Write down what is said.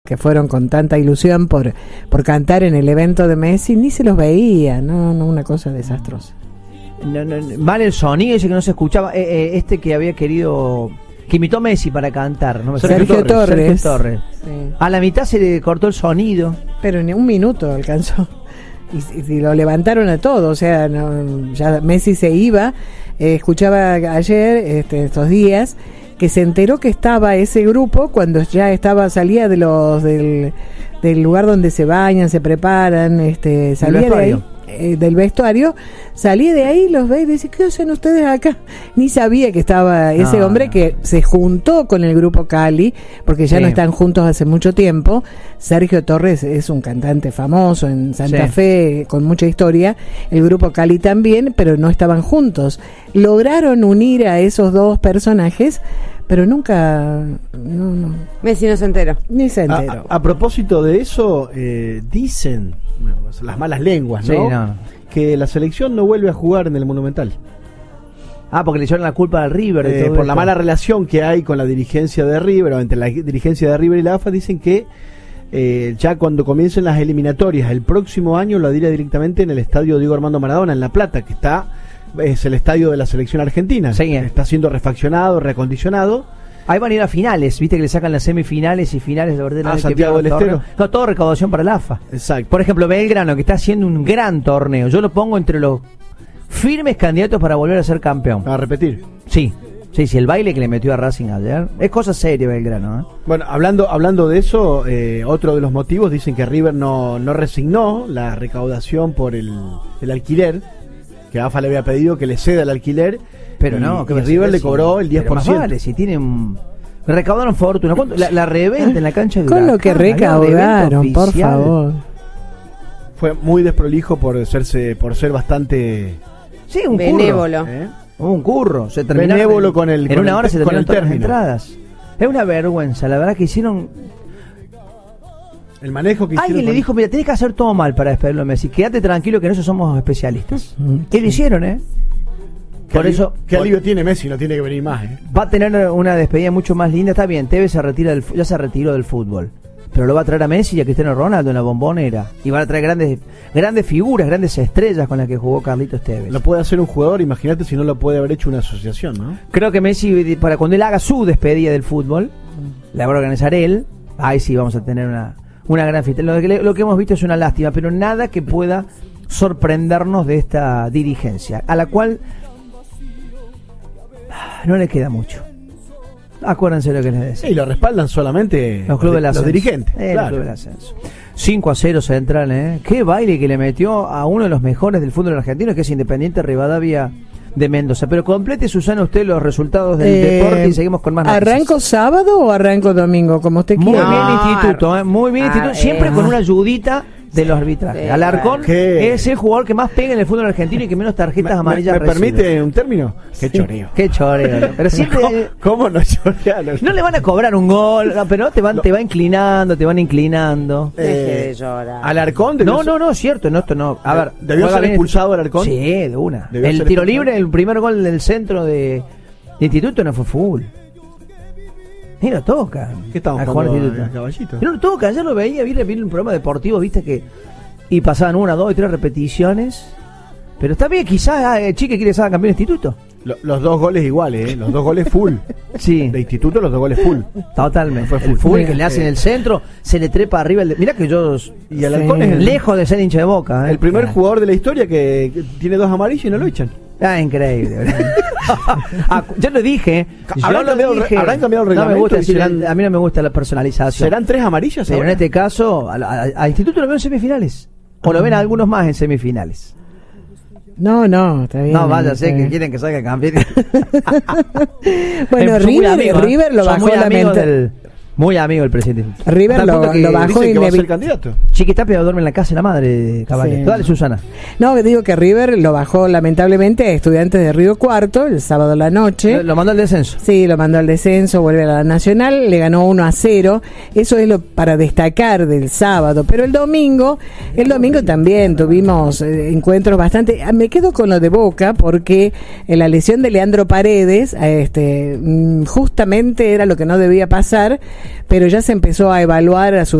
que fueron con tanta ilusión por cantar en el evento de Messi, ni se los veía, no, una cosa desastrosa. Mal el sonido, ese que no se escuchaba, este que había querido, que imitó a Messi para cantar, ¿no? Sergio Torres. Sí. A la mitad se le cortó el sonido. Pero ni un minuto alcanzó. Y lo levantaron a todo, o sea, ya Messi se iba. Escuchaba ayer, estos días, que se enteró que estaba ese grupo cuando ya salía de del lugar donde se bañan, se preparan, salía de ahí, del vestuario, salía de ahí, los ve y dice, ¿qué hacen ustedes acá? Ni sabía que estaba ese hombre que se juntó con el grupo Cali, porque ya no están juntos hace mucho tiempo. Sergio Torres es un cantante famoso en Santa Fe, con mucha historia, el grupo Cali también, pero no estaban juntos. Lograron unir a esos dos personajes, pero nunca... No. Messi no se enteró. Ni se enteró. A propósito de eso, dicen las malas lenguas, ¿no? Sí, no. Que la selección no vuelve a jugar en el Monumental. Porque le echaron la culpa al River. Por la mala relación que hay con la dirigencia de River, o entre la dirigencia de River y la AFA, dicen que ya cuando comiencen las eliminatorias el próximo año lo dirá directamente en el estadio Diego Armando Maradona, en La Plata, que es el estadio de la selección argentina. Sí, está siendo refaccionado, reacondicionado. Ahí van a ir a finales, viste que le sacan las semifinales y finales de verdad. Santiago del Estero. No, todo recaudación para la AFA. Exacto. Por ejemplo, Belgrano, que está haciendo un gran torneo. Yo lo pongo entre los firmes candidatos para volver a ser campeón. A repetir. Sí, el baile que le metió a Racing ayer es cosa seria, Belgrano. Bueno, hablando de eso, otro de los motivos, dicen que River no resignó la recaudación por el alquiler, que AFA le había pedido que le ceda el alquiler. Pero no, que River le cobró el 10%. Pero más vale, si tienen... Recaudaron fortuna. ¿Cuánto? La reventa en la cancha de Con Huracán, lo que recaudaron, por favor. Fue muy desprolijo por ser bastante... Sí, un benévolo. Un curro. Se benévolo con el... En una hora se terminaron todas las término. entradas. Es una vergüenza, la verdad que hicieron... El manejo que hicieron... Alguien le dijo, mira, tenés que hacer todo mal para despedirlo a Messi. Quédate tranquilo que nosotros somos especialistas. ¿Qué le hicieron, Por eso... ¿Qué alivio tiene Messi? No tiene que venir más, Va a tener una despedida mucho más linda. Está bien, Tevez ya se retiró del fútbol. Pero lo va a traer a Messi y a Cristiano Ronaldo en la Bombonera. Y van a traer grandes figuras, grandes estrellas con las que jugó Carlitos Tevez. Lo puede hacer un jugador, imagínate si no lo puede haber hecho una asociación, ¿no? Creo que Messi, para cuando él haga su despedida del fútbol, la va a organizar él. Ahí sí vamos a tener una gran fiesta. Lo que hemos visto es una lástima, pero nada que pueda sorprendernos de esta dirigencia, a la cual no le queda mucho. Acuérdense lo que les decía. Y lo respaldan solamente los clubes los dirigentes. Claro. Claro. Los clubes del ascenso. 5-0 Central, Qué baile que le metió a uno de los mejores del fútbol argentino, que es Independiente Rivadavia de Mendoza. Pero complete, Susana, usted los resultados del deporte y seguimos con más noticias. ¿Arranco sábado o arranco domingo? Como usted quiera. Muy bien instituto, muy bien instituto. Siempre con una ayudita de los arbitrajes. Alarcón es el jugador que más pega en el fútbol argentino y que menos tarjetas amarillas ¿Me recibe. permite un término? Qué choreo. Qué choreo. Pero siempre... ¿Cómo no chorear? No le van a cobrar un gol, pero te van inclinando, Deje de llorar. ¿Alarcón? No, cierto, esto no. A ver, ¿debió ser expulsado Alarcón? Sí, de una. ¿Debió El ser tiro expulsado? libre, el primer gol del centro de instituto no fue fútbol. Y lo toca. ¿Qué estamos jugando a caballito? No lo toca, ayer lo veía, vi un programa deportivo, viste que... Y pasaban 1, 2 y 3 repeticiones. Pero está bien, quizás Chique quiere ser campeón de instituto. Los dos goles iguales, los dos goles full. Sí. De instituto, los dos goles full. Totalmente. Fue full. El full que le hace en el centro, se le trepa arriba. Mirá que yo... Y Alarcón es lejos de ser hincha de Boca. El primer jugador de la historia que tiene 2 amarillas y no lo echan. Increíble. Yo lo dije. ¿Habrán cambiado el reglamento? No me gusta decir, a mí no me gusta la personalización. ¿Serán 3 amarillas? Pero en este caso, a instituto lo veo en semifinales. O lo ven algunos más en semifinales. No, está bien. No, vaya, sé que quieren que salga campeón. Bueno, River lo bajó muy amigo del presidente. River lo bajó inevitablemente. Chiquitapia duerme en la casa de la madre, caballero. Sí. Dale, Susana. No, digo que River lo bajó lamentablemente a Estudiantes de Río Cuarto el sábado a la noche. Lo mandó al descenso. Sí, lo mandó al descenso, vuelve a la Nacional, le ganó 1-0. Eso es lo para destacar del sábado. Pero el domingo también tuvimos encuentros bastante... Me quedo con lo de Boca porque la lesión de Leandro Paredes justamente era lo que no debía pasar, pero ya se empezó a evaluar a su